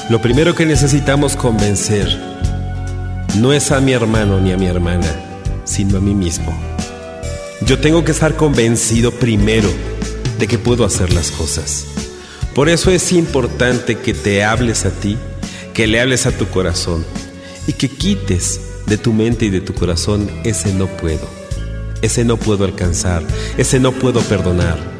Lo primero que necesitamos convencer no es a mi hermano ni a mi hermana, sino a mí mismo. Yo tengo que estar convencido primero de que puedo hacer las cosas. Por eso es importante que te hables a ti, que le hables a tu corazón y que quites de tu mente y de tu corazón ese no puedo alcanzar, ese no puedo perdonar.